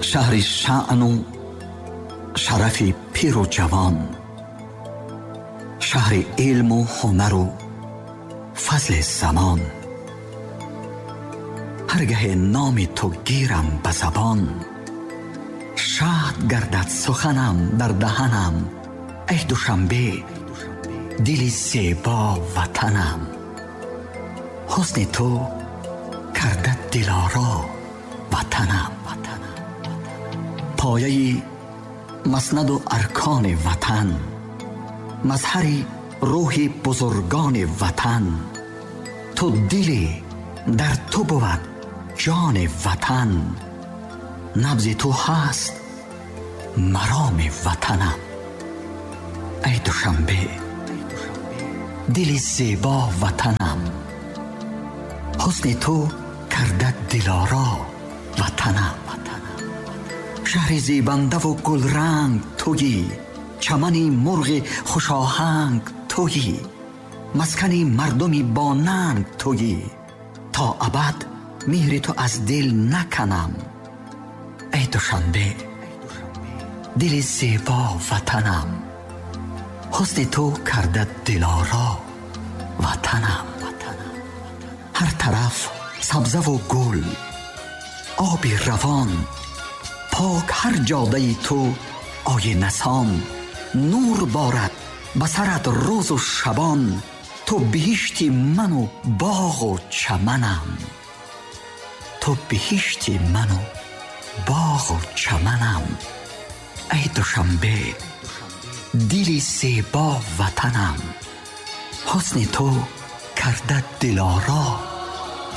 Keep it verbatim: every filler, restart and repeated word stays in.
شهر شأن و شرف پیر و جوان، شهر علم و هنر و فضل زمان. هرگه نام تو گیرم به زبان، شهد گردد سخنم در دهنم. ای دوشنبه دل زیبا وطنم، حسن تو کرده دلارا وطنم. پایه مسند و ارکان وطن، مظهر روح بزرگان وطن. تو دلی در تو بود جان وطن، نبض تو هست مرام وطنم. ای دوشنبه دل زیبا وطنم، حسن تو کرده دلارا وطنم. شهر زیبنده و گل رنگ تویی، چمنی مرغ خوش آهنگ تویی، مسکنی مردمی با ننگ تویی. تا ابد مهر تو از دل نکنم. ای دوشنبه دل زیبا وطنم، حسن تو کرده دلارا وطنم. هر طرف سبزه و گل، آبی روان، پاک هر جاده تو آینه سان. نور بارد بسرت روز و شبان، تو بهشتی من و باغ و چمنم. تو بهشتی من و باغ و چمنم. ای دوشنبه دل زیبا وطنم، حسن تو کرده دلارا